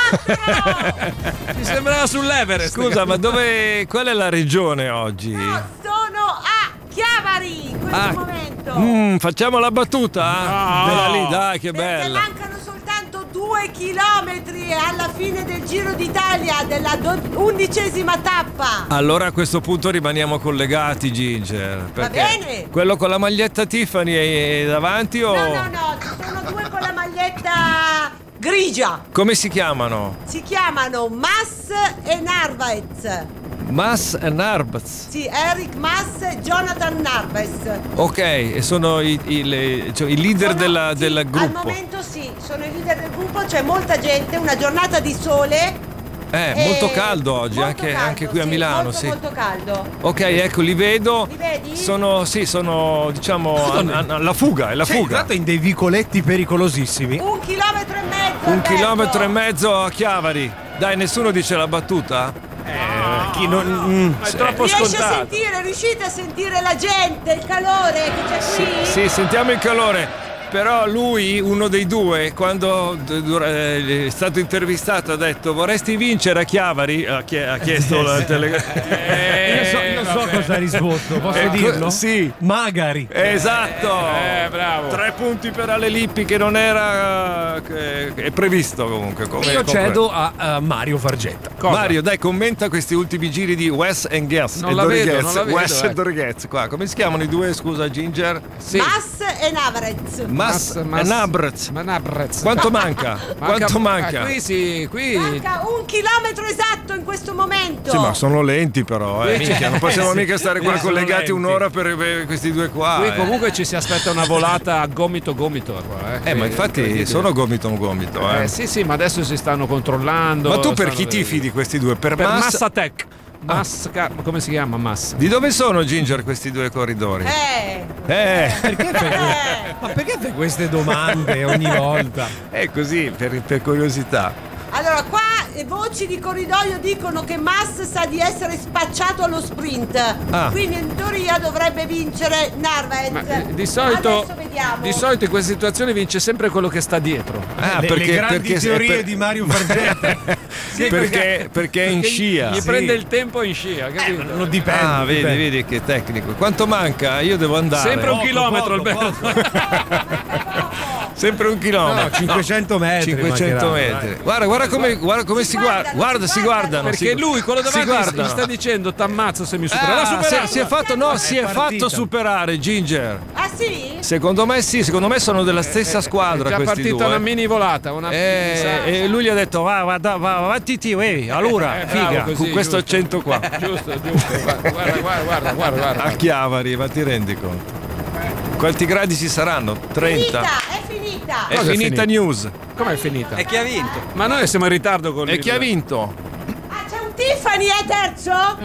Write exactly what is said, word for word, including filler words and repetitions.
Mi sembrava sull'Everest. Scusa, ma dove. Qual è la regione oggi? No, sono a Chiavari in questo Ah, momento. Mm, facciamo la battuta? No. Della lì, dai, che Perché bella. mancano soltanto due chilometri alla fine del Giro d'Italia della do- undicesima tappa. Allora a questo punto rimaniamo collegati, Ginger. Perché bene. quello con la maglietta Tiffany è davanti o. No, no, no, ci sono due con la maglietta grigia. Come si chiamano? Si chiamano Mas e Narvaez. Mas e Narbaz. Sì, Eric Mas e Jonathan Narvaez. Ok, e sono i, i- le- cioè, i leader Sono- della, sì, del Al gruppo. momento sì, sono i leader del gruppo, c'è molta gente, una giornata di sole. Eh, e- molto caldo oggi, molto anche, caldo, anche qui a sì, Milano, molto, sì. molto caldo. Ok, ecco, li vedo. Li vedi? Sono, sì, sono, diciamo, a- a- la fuga, è la Sei fuga. entrato in dei vicoletti pericolosissimi. Un chilometro e mezzo. Un Alberto. chilometro e mezzo a Chiavari. Dai, nessuno dice la battuta? Chi non. mm, Ma è troppo Riesci a scontato. sentire, riuscite a sentire la gente, il calore che c'è Sì, qui? sì, sentiamo il calore. Però lui, uno dei due, quando d- dur- eh, è stato intervistato, ha detto: vorresti vincere a Chiavari? Ha, chie- ha chiesto la tele... io so, io so cosa ha risposto, posso Eh, dirlo? sì. Magari. Esatto. Eh, bravo. Tre punti per Ale Lippi che non era eh, è previsto comunque. Come, Io come- cedo a, a Mario Fargetta. Cosa? Mario, dai, commenta questi ultimi giri di Wes and Guess. Non e la vedo, Doriguez. non la vedo, Wes eh. e Doriguez, qua. Come si chiamano i due, scusa, Ginger? Sì. Mas e Navarez. Mas, Mas- e Nabrez. Ma Nabrez. Quanto manca? Quanto manca? Ah, qui sì, qui. Manca un chilometro esatto in questo momento. Sì, ma sono lenti però, eh. Qui c'è- Minchia, non possiamo Eh, sì. mica stare qua Eh, sono collegati lenti. un'ora per, per questi due qua. Qui eh. comunque ci si aspetta una volata a gomito gomito qua, eh. Eh, ma Qui- infatti incredibile. sono gomito gomito, eh. Eh, sì, sì, ma adesso si stanno controllando. Ma tu per stanno- chi tifi di questi due? Per, Per Massa? Massatec. Massa, come si chiama Massa? Di dove sono, Ginger, questi due corridori? Eh. Eh, Perché fai, Eh. ma perché fai queste domande ogni volta? è così, per, per curiosità. Allora, qua le voci di corridoio dicono che Mas sa di essere spacciato allo sprint. Ah. Quindi in teoria dovrebbe vincere Narvaez. Ma eh, di solito, Adesso vediamo. di solito in queste situazioni vince sempre quello che sta dietro. Ah, le, perché, le grandi perché teorie per- di Mario Fargetta. Sì, perché, perché è in scia. Gli Sì. prende il tempo in scia, capito? Non dipende. Ah, vedi, dipende. vedi che tecnico. Quanto manca? Io devo andare. Sempre un Poco, chilometro, poco, Alberto. Sempre un chilometro. No, cinquecento metri. cinquecento mancheranno, metri. dai. Guarda, guarda come, guarda come si, Si guarda. guardano, Guarda, si si guardano. Perché si- lui, quello si davanti, gli guardano. sta dicendo t'ammazzo se mi supera. L'ha Ah, superato. si, si è fatto, no, si è partita. fatto superare Ginger. Ah sì? Secondo me sì, secondo me sono della stessa squadra È già questi partita due. una mini volata. Una Eh, e lui gli ha detto va, va, va, va avanti ti, uè, allora, Eh, bravo, figa, così, con questo giusto. accento qua. Giusto, giusto. Guarda, guarda, guarda, guarda, guarda. A Chiavari, ma ti rendi conto? Quanti gradi ci saranno? trenta. Finita, è finita. È Cosa è finita finita? news. Com'è finita? E chi ha vinto? Ma noi siamo in ritardo con E chi ha vinto? Ah, c'è un Tiffany, è terzo?